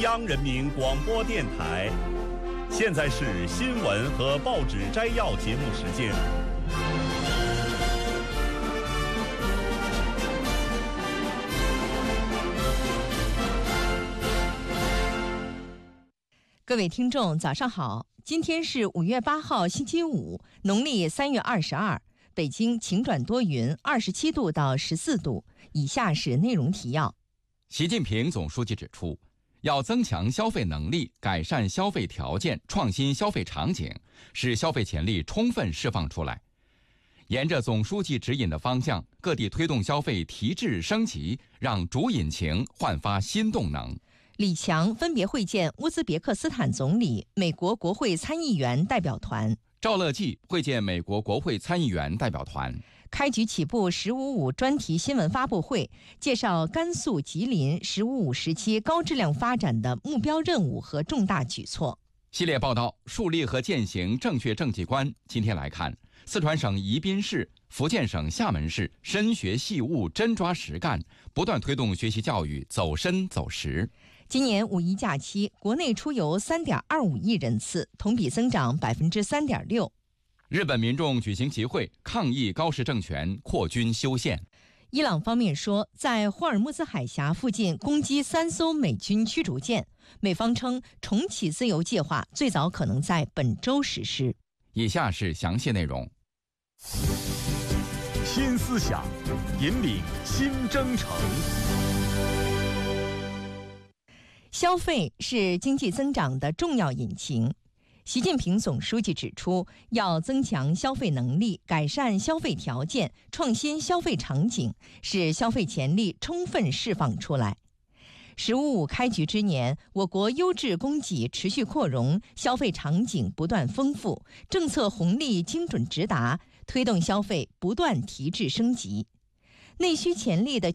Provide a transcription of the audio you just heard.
央人民广播电台，现在是新闻和报纸摘要节目时间。 各位听众，早上好！今天是5月8号，星期五，农历3月22。北京晴转多云，27度到14度。以下是内容提要。 习近平总书记指出，要增强消费能力，改善消费条件，创新消费场景，使消费潜力充分释放出来。沿着总书记指引的方向，各地推动消费提质升级，让主引擎焕发新动能。 李强分别会见乌兹别克斯坦总理、美国国会参议员代表团。 赵乐际会见美国国会参议员代表团。 开局起步“15.5”专题新闻发布会，介绍甘肃、吉林“15.5”时期高质量发展的目标任务和重大举措。 系列报道树立和践行正确政绩观。今天来看，四川省宜宾市、福建省厦门市深学细悟、真抓实干，不断推动学习教育走深走实。 今年五一假期，国内出游3.25亿人次，同比增长3.6%。 日本民众举行集会，抗议高氏政权扩军修宪。 伊朗方面说，在霍尔木兹海峡附近攻击3艘美军驱逐舰，美方称重启自由计划最早可能在本周实施。 以下是详细内容。 新思想，引领新征程。 消费是经济增长的重要引擎。习近平总书记指出，要增强消费能力，改善消费条件，创新消费场景，使消费潜力充分释放出来。“15.5”开局之年，我国优质供给持续扩容，消费场景不断丰富，政策红利精准直达，推动消费不断提质升级。内需潜力的